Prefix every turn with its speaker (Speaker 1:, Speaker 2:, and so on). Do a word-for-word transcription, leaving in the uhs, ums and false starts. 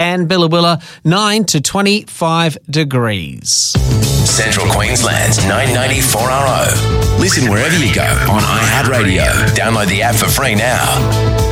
Speaker 1: and Billawilla nine to twenty-five degrees.
Speaker 2: Central Queensland's nine ninety-four R O. Listen wherever you go on iHeartRadio. Download the app for free now.